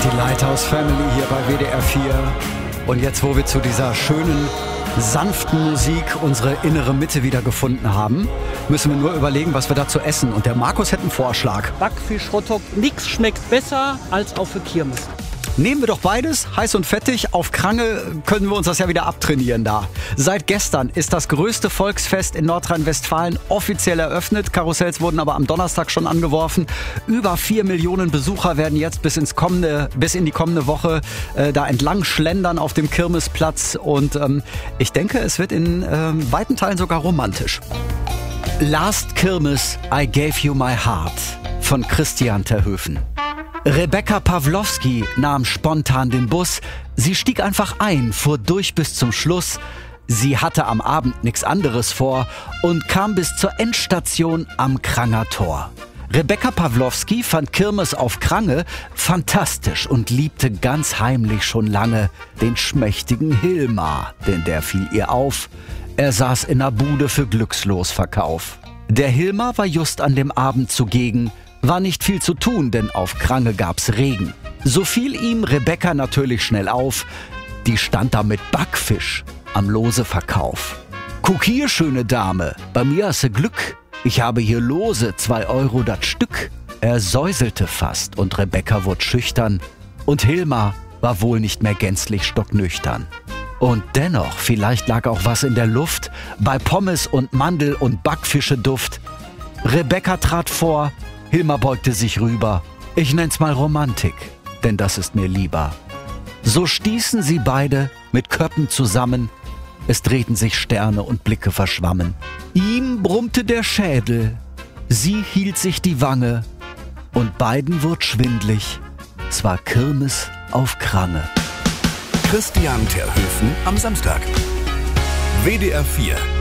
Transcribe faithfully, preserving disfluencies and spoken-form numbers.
Die Lighthouse Family hier bei W D R vier. Und jetzt, wo wir zu dieser schönen, sanften Musik unsere innere Mitte wieder gefunden haben, müssen wir nur überlegen, was wir dazu essen. Und der Markus hätte einen Vorschlag. Backfisch, Hotdog, nix schmeckt besser als auf der Kirmes. Nehmen wir doch beides, heiß und fettig. Auf Krange können wir uns das ja wieder abtrainieren da. Seit gestern ist das größte Volksfest in Nordrhein-Westfalen offiziell eröffnet. Karussells wurden aber am Donnerstag schon angeworfen. Über vier Millionen Besucher werden jetzt bis ins kommende, bis in die kommende Woche äh, da entlang schlendern auf dem Kirmesplatz. Und ähm, ich denke, es wird in ähm, weiten Teilen sogar romantisch. Last Kirmes, I Gave You My Heart von Christian Terhöfen. Rebecca Pawlowski nahm spontan den Bus. Sie stieg einfach ein, fuhr durch bis zum Schluss. Sie hatte am Abend nichts anderes vor und kam bis zur Endstation am Kranger Tor. Rebecca Pawlowski fand Kirmes auf Krange fantastisch und liebte ganz heimlich schon lange den schmächtigen Hilmar, denn der fiel ihr auf. Er saß in der Bude für Glückslosverkauf. Der Hilmar war just an dem Abend zugegen. War nicht viel zu tun, denn auf Krange gab's Regen. So fiel ihm Rebecca natürlich schnell auf. Die stand da mit Backfisch am Loseverkauf. Guck hier, schöne Dame, bei mir hast du Glück. Ich habe hier Lose, zwei Euro das Stück. Er säuselte fast und Rebecca wurde schüchtern. Und Hilmar war wohl nicht mehr gänzlich stocknüchtern. Und dennoch, vielleicht lag auch was in der Luft, bei Pommes und Mandel und Backfischeduft. Rebecca trat vor, Hilmar beugte sich rüber. Ich nenn's mal Romantik, denn das ist mir lieber. So stießen sie beide mit Köppen zusammen. Es drehten sich Sterne und Blicke verschwammen. Ihm brummte der Schädel, sie hielt sich die Wange. Und beiden wurde schwindlig. Es war Kirmes auf Krange. Christian Terhöfen am Samstag. W D R vier